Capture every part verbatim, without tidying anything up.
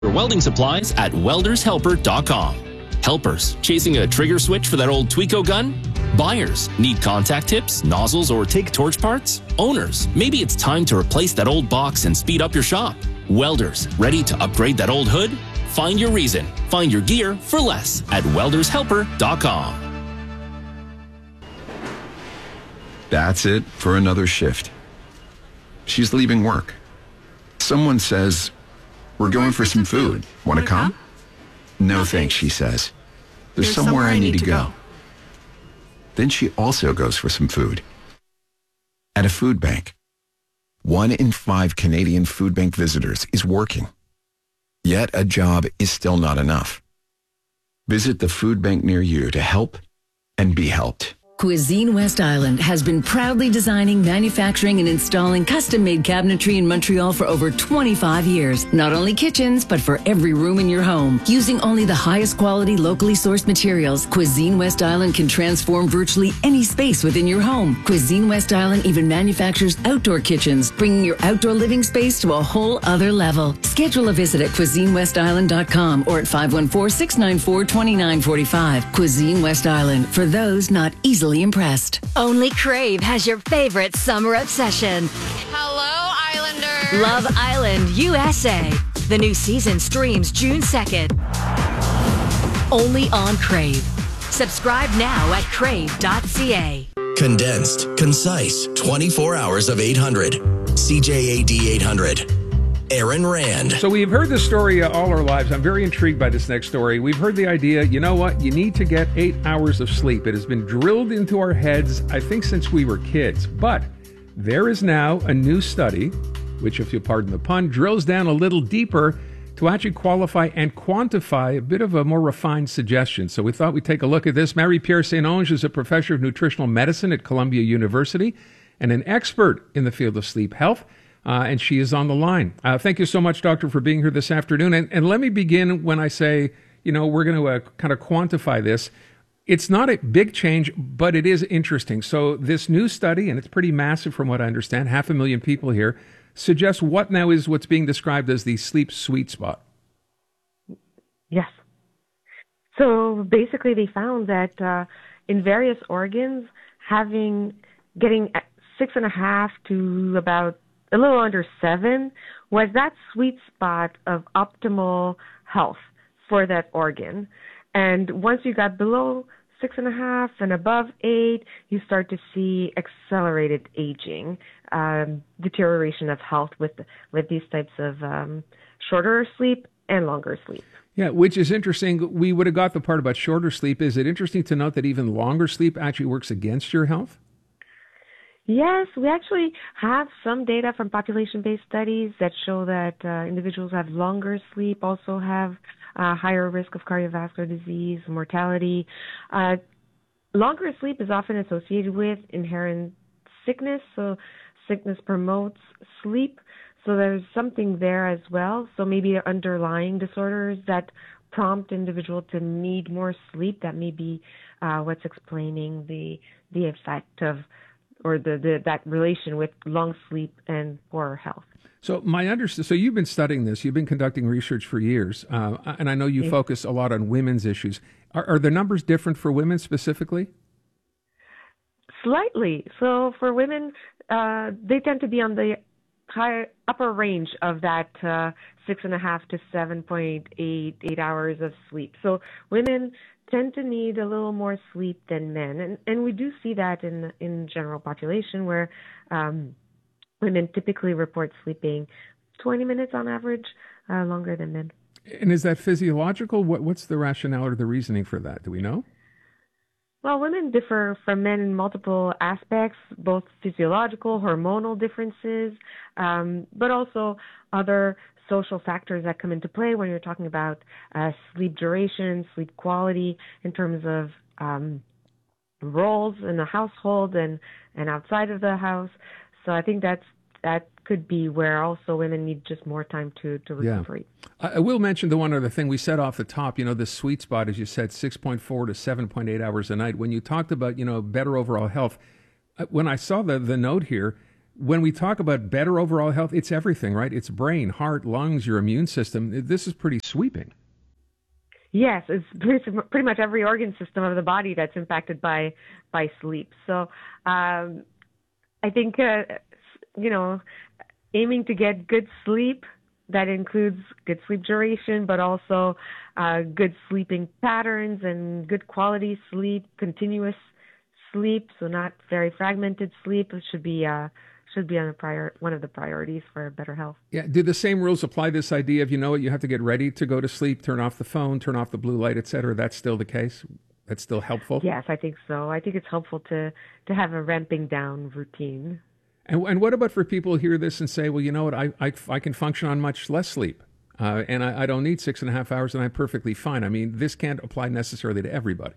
For welding supplies at welders helper dot com. Helpers, chasing a trigger switch for that old Tweco gun? Buyers, need contact tips, nozzles, or take torch parts? Owners, maybe it's time to replace that old box and speed up your shop. Welders, ready to upgrade that old hood? Find your reason. Find your gear for less at welders helper dot com. That's it for another shift. She's leaving work. Someone says, "We're going for some food. Want to come?" "No thanks," she says. "There's somewhere I need to go." Then she also goes for some food. At a food bank. One in five Canadian food bank visitors is working. Yet a job is still not enough. Visit the food bank near you to help and be helped. Cuisine West Island has been proudly designing, manufacturing, and installing custom-made cabinetry in Montreal for over twenty-five years. Not only kitchens, but for every room in your home. Using only the highest quality, locally sourced materials, Cuisine West Island can transform virtually any space within your home. Cuisine West Island even manufactures outdoor kitchens, bringing your outdoor living space to a whole other level. Schedule a visit at cuisine west island dot com or at five one four, six nine four, two nine four five. Cuisine West Island, for those not easily impressed. Only Crave has your favorite summer obsession. Hello, Islander. Love Island U S A. The new season streams June second. Only on Crave. Subscribe now at crave dot c a. Condensed, concise, twenty-four hours of eight hundred. C J A D eight hundred. Aaron Rand. So we've heard this story uh, all our lives. I'm very intrigued by this next story. We've heard the idea, you know what? You need to get eight hours of sleep. It has been drilled into our heads, I think, since we were kids. But there is now a new study, which, if you'll pardon the pun, drills down a little deeper to actually qualify and quantify a bit of a more refined suggestion. So we thought we'd take a look at this. Marie-Pierre Saint-Onge is a professor of nutritional medicine at Columbia University and an expert in the field of sleep health. Uh, and she is on the line. Uh, thank you so much, Doctor, for being here this afternoon. And, and let me begin when I say, you know, we're going to uh, kind of quantify this. It's not a big change, but it is interesting. So this new study, and it's pretty massive from what I understand, half a million people here, suggests what now is what's being described as the sleep sweet spot. Yes. So basically they found that uh, in various organs, having, getting six and a half to about a little under seven was that sweet spot of optimal health for that organ. And once you got below six and a half and above eight, you start to see accelerated aging, um, deterioration of health with with these types of um, shorter sleep and longer sleep. Yeah, which is interesting. We would have got the part about shorter sleep. Is it interesting to note that even longer sleep actually works against your health? Yes, we actually have some data from population-based studies that show that uh, individuals who have longer sleep also have uh, higher risk of cardiovascular disease, mortality. Uh, longer sleep is often associated with inherent sickness, so sickness promotes sleep. So there's something there as well. So maybe underlying disorders that prompt individual to need more sleep, that may be uh, what's explaining the the effect of or the, the that relation with long sleep and poor health. So my understand. So you've been studying this. You've been conducting research for years, uh, and I know you yeah. focus a lot on women's issues. Are, are the numbers different for women specifically? Slightly. So for women, uh, they tend to be on the high upper range of that uh, six and a half to seven point eight eight hours of sleep. So women tend to need a little more sleep than men, and and we do see that in in general population where um, women typically report sleeping twenty minutes on average uh, longer than men. And is that physiological? What what's the rationale or the reasoning for that? Do we know? Well, women differ from men in multiple aspects, both physiological, hormonal differences, um, but also other social factors that come into play when you're talking about uh, sleep duration, sleep quality, in terms of um, roles in the household and, and outside of the house. So I think that's that could be where also women need just more time to, to recuperate. Yeah. I will mention the one other thing we said off the top, you know, the sweet spot, as you said, six point four to seven point eight hours a night. When you talked about, you know, better overall health, when I saw the, the note here, when we talk about better overall health, it's everything, right? It's brain, heart, lungs, your immune system. This is pretty sweeping. Yes, it's pretty, pretty much every organ system of the body that's impacted by by sleep. So um, I think, uh, you know, aiming to get good sleep, that includes good sleep duration, but also uh, good sleeping patterns and good quality sleep, continuous sleep, so not very fragmented sleep. It should be uh, should be on a prior one of the priorities for better health. Yeah. Do the same rules apply? This idea of, you know what, you have to get ready to go to sleep, turn off the phone, turn off the blue light, et cetera. That's still the case? That's still helpful? Yes, I think so. I think it's helpful to, to have a ramping down routine. And, and what about for people who hear this and say, well, you know what, I, I, I can function on much less sleep, uh, and I, I don't need six and a half hours and I'm perfectly fine. I mean, this can't apply necessarily to everybody.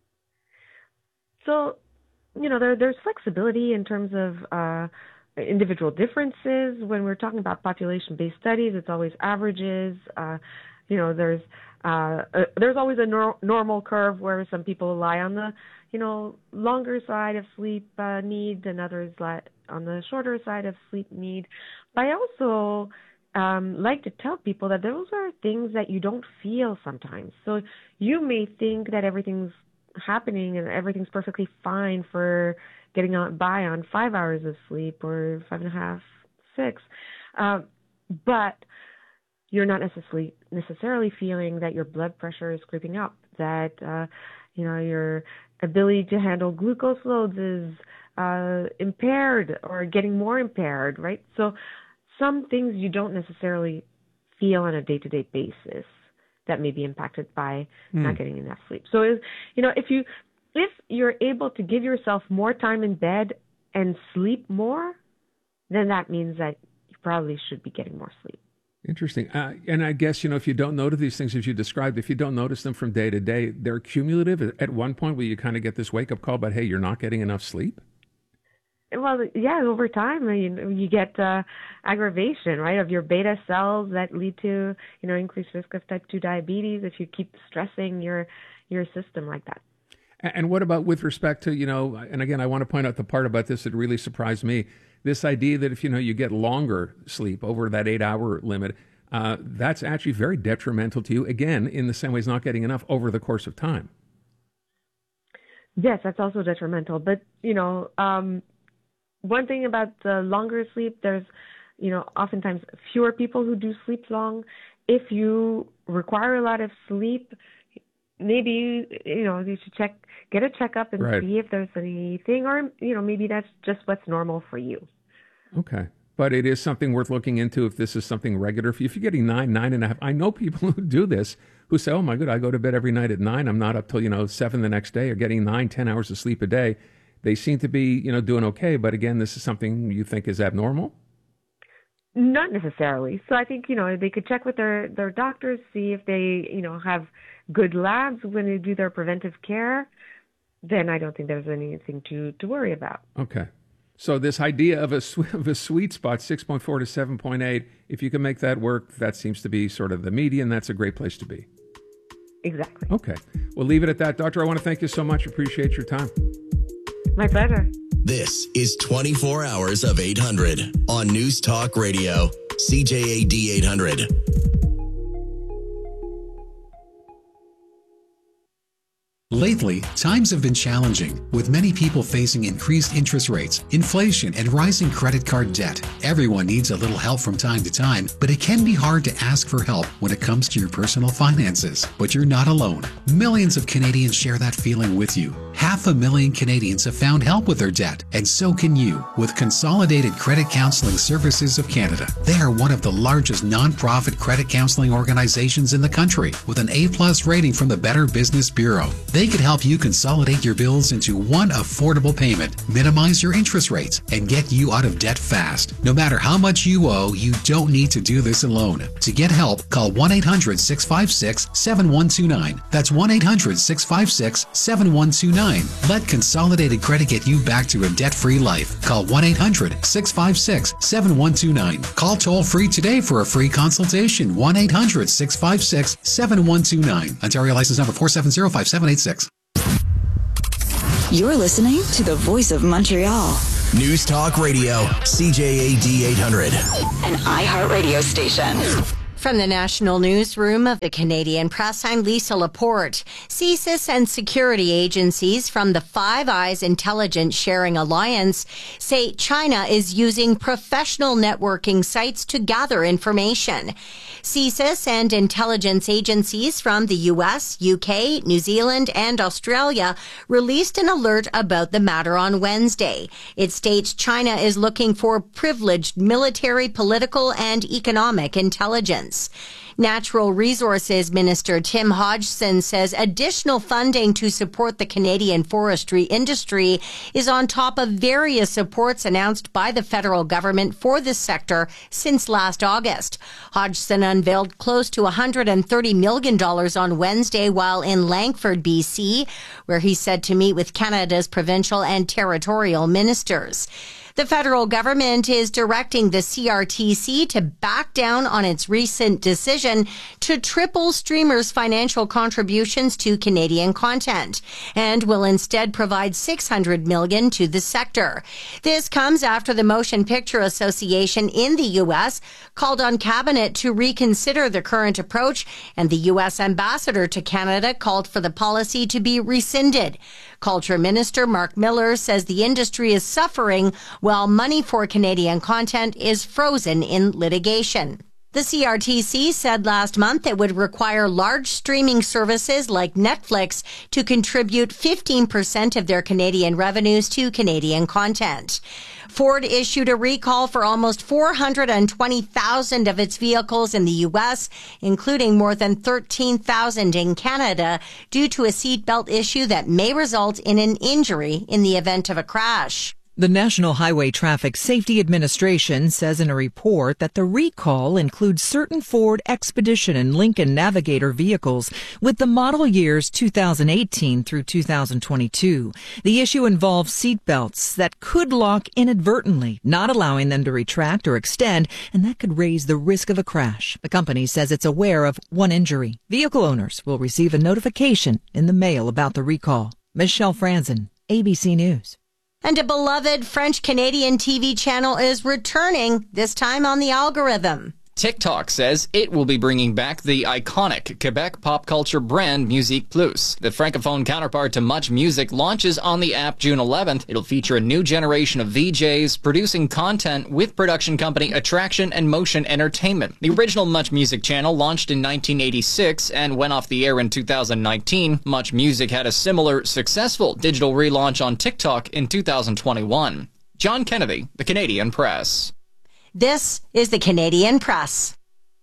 So, you know, there, there's flexibility in terms of uh, individual differences. When we're talking about population-based studies, it's always averages. Uh, you know, there's uh, uh, there's always a nor- normal curve where some people lie on the, you know, longer side of sleep uh, need and others lie on the shorter side of sleep need. But I also um, like to tell people that those are things that you don't feel sometimes. So you may think that everything's happening and everything's perfectly fine for getting on by on five hours of sleep or five and a half, six, uh, but you're not necessarily necessarily feeling that your blood pressure is creeping up, that uh, you know your ability to handle glucose loads is uh, impaired or getting more impaired, right? So some things you don't necessarily feel on a day-to-day basis that may be impacted by mm. not getting enough sleep. So, you know, if you if you're able to give yourself more time in bed and sleep more, then that means that you probably should be getting more sleep. Interesting. Uh, and I guess, you know, if you don't notice these things as you described, if you don't notice them from day to day, they're cumulative. At one point, will you kind of get this wake-up call about, hey, you're not getting enough sleep? Well, yeah, over time, you, you get uh, aggravation, right, of your beta cells that lead to, you know, increased risk of type two diabetes if you keep stressing your your system like that. And what about with respect to, you know, and again, I want to point out the part about this that really surprised me, this idea that if, you know, you get longer sleep over that eight-hour limit, uh, that's actually very detrimental to you, again, in the same way as not getting enough over the course of time. Yes, that's also detrimental. But, you know, um, one thing about the longer sleep, there's, you know, oftentimes fewer people who do sleep long. If you require a lot of sleep, maybe, you know, you should check, get a checkup and right. see if there's anything, or, you know, maybe that's just what's normal for you. Okay. But it is something worth looking into if this is something regular for you. If you're getting nine, nine and a half, I know people who do this who say, oh my God, I go to bed every night at nine. I'm not up till, you know, seven the next day, or getting nine, ten hours of sleep a day. They seem to be, you know, doing okay. But again, this is something you think is abnormal? Not necessarily. So I think, you know, they could check with their, their doctors, see if they, you know, have good labs when they do their preventive care. Then I don't think there's anything to, to worry about. Okay. So this idea of a, of a sweet spot, six point four to seven point eight, if you can make that work, that seems to be sort of the median. That's a great place to be. Exactly. Okay. We'll leave it at that. Doctor, I want to thank you so much. Appreciate your time. My pleasure. This is twenty-four hours of eight hundred on News Talk Radio, C J A D eight hundred. Lately, times have been challenging, with many people facing increased interest rates, inflation, and rising credit card debt. Everyone needs a little help from time to time, but it can be hard to ask for help when it comes to your personal finances. But you're not alone. Millions of Canadians share that feeling with you. Half a million Canadians have found help with their debt, and so can you with Consolidated Credit Counseling Services of Canada. They are one of the largest non-profit credit counseling organizations in the country, with an A-plus rating from the Better Business Bureau. They could help you consolidate your bills into one affordable payment, minimize your interest rates, and get you out of debt fast. No matter how much you owe, you don't need to do this alone. To get help, call one eight hundred six five six seven one two nine. That's one eight hundred six five six seven one two nine. Let Consolidated Credit get you back to a debt-free life. Call one eight hundred six five six seven one two nine. Call toll-free today for a free consultation. one eight hundred six five six seven one two nine. Ontario license number four seven zero five seven eight six. You're listening to the Voice of Montreal, News Talk Radio, C J A D eight hundred. An iHeartRadio station. From the National Newsroom of the Canadian Press, I'm Lisa Laporte. C S I S and security agencies from the Five Eyes Intelligence Sharing Alliance say China is using professional networking sites to gather information. C S I S and intelligence agencies from the U S, U K, New Zealand, and Australia released an alert about the matter on Wednesday. It states China is looking for privileged military, political, and economic intelligence. Natural Resources Minister Tim Hodgson says additional funding to support the Canadian forestry industry is on top of various supports announced by the federal government for this sector since last August. Hodgson unveiled close to one hundred thirty million dollars on Wednesday while in Langford, B C, where he's said to meet with Canada's provincial and territorial ministers. The federal government is directing the C R T C to back down on its recent decision to triple streamers' financial contributions to Canadian content and will instead provide six hundred million dollars to the sector. This comes after the Motion Picture Association in the U S called on Cabinet to reconsider the current approach, and the U S ambassador to Canada called for the policy to be rescinded. Culture Minister Mark Miller says the industry is suffering while money for Canadian content is frozen in litigation. The C R T C said last month it would require large streaming services like Netflix to contribute fifteen percent of their Canadian revenues to Canadian content. Ford issued a recall for almost four hundred twenty thousand of its vehicles in the U S, including more than thirteen thousand in Canada, due to a seatbelt issue that may result in an injury in the event of a crash. The National Highway Traffic Safety Administration says in a report that the recall includes certain Ford Expedition and Lincoln Navigator vehicles with the model years two thousand eighteen through two thousand twenty-two. The issue involves seat belts that could lock inadvertently, not allowing them to retract or extend, and that could raise the risk of a crash. The company says it's aware of one injury. Vehicle owners will receive a notification in the mail about the recall. Michelle Franzen, A B C News. And a beloved French-Canadian T V channel is returning, this time on the algorithm. TikTok says it will be bringing back the iconic Quebec pop culture brand Musique Plus. The francophone counterpart to Much Music launches on the app June eleventh. It'll feature a new generation of V Js producing content with production company Attraction and Motion Entertainment. The original Much Music channel launched in nineteen eighty-six and went off the air in two thousand nineteen. Much Music had a similar successful digital relaunch on TikTok in two thousand twenty-one. John Kennedy, The Canadian Press. This is the Canadian Press.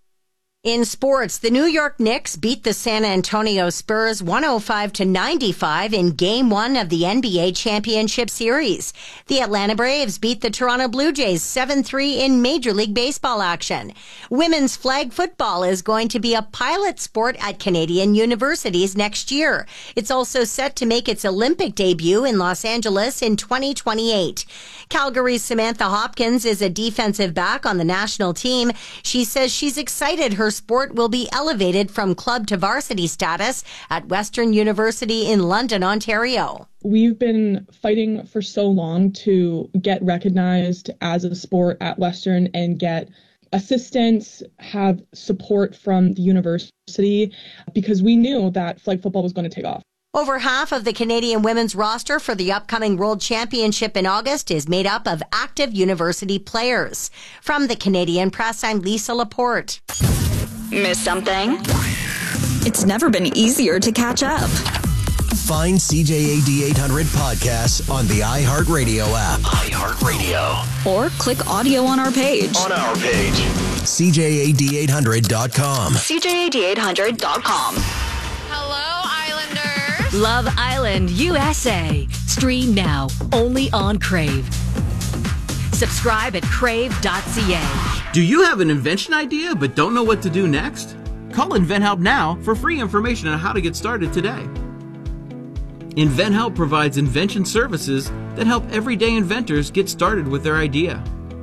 In sports, the New York Knicks beat the San Antonio Spurs one oh five to ninety-five in Game one of the N B A Championship Series. The Atlanta Braves beat the Toronto Blue Jays seven three in Major League Baseball action. Women's flag football is going to be a pilot sport at Canadian universities next year. It's also set to make its Olympic debut in Los Angeles in twenty twenty-eight. Calgary's Samantha Hopkins is a defensive back on the national team. She says she's excited her sport will be elevated from club to varsity status at Western University in London, Ontario. We've been fighting for so long to get recognized as a sport at Western and get assistance, have support from the university, because we knew that flag football was going to take off. Over half of the Canadian women's roster for the upcoming World Championship in August is made up of active university players. From the Canadian Press, I'm Lisa Laporte. Miss something? It's never been easier to catch up. Find C J A D eight hundred podcasts on the iHeartRadio app. iHeartRadio. Or click audio on our page. On our page. C J A D eight hundred dot com. C J A D eight hundred dot com. Hello, Islanders. Love Island, U S A. Stream now, only on Crave. Subscribe at crave dot c a. Do you have an invention idea but don't know what to do next? Call InventHelp now for free information on how to get started today. InventHelp provides invention services that help everyday inventors get started with their idea.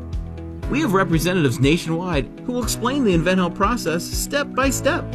We have representatives nationwide who will explain the InventHelp process step by step.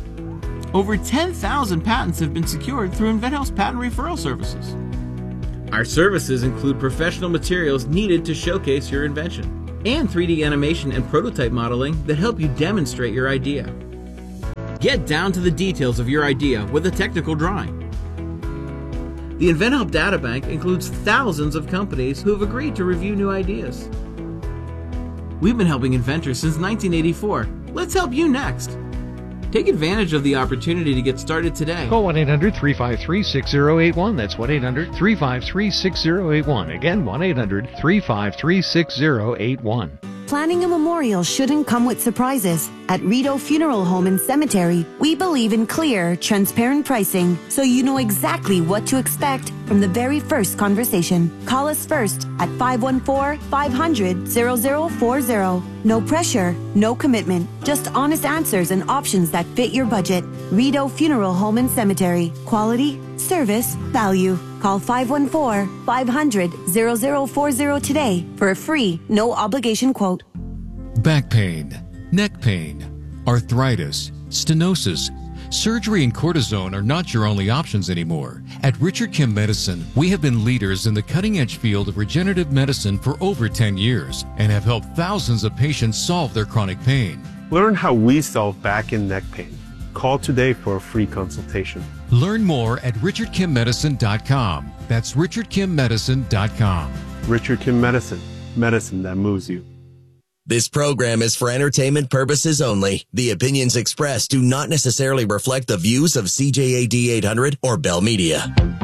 Over ten thousand patents have been secured through InventHelp's patent referral services. Our services include professional materials needed to showcase your invention and three D animation and prototype modeling that help you demonstrate your idea. Get down to the details of your idea with a technical drawing. The InventHelp Databank includes thousands of companies who have agreed to review new ideas. We've been helping inventors since nineteen eighty-four. Let's help you next. Take advantage of the opportunity to get started today. Call one eight hundred three five three six zero eight one. That's one eight hundred three five three six zero eight one. Again, one eight hundred three five three six zero eight one. Planning a memorial shouldn't come with surprises. At Rito Funeral Home and Cemetery, we believe in clear, transparent pricing, so you know exactly what to expect from the very first conversation. Call us first at five one four, five hundred, zero zero four zero. No pressure, no commitment, just honest answers and options that fit your budget. Rito Funeral Home and Cemetery. Quality, service, value. Call five one four, five hundred, zero zero four zero today for a free, no obligation quote. Back pain, neck pain, arthritis, stenosis. Surgery and cortisone are not your only options anymore. At Richard Kim Medicine, we have been leaders in the cutting-edge field of regenerative medicine for over ten years and have helped thousands of patients solve their chronic pain. Learn how we solve back and neck pain. Call today for a free consultation. Learn more at richard kim medicine dot com. That's richard kim medicine dot com. Richard Kim Medicine, medicine that moves you. This program is for entertainment purposes only. The opinions expressed do not necessarily reflect the views of C J A D eight hundred or Bell Media.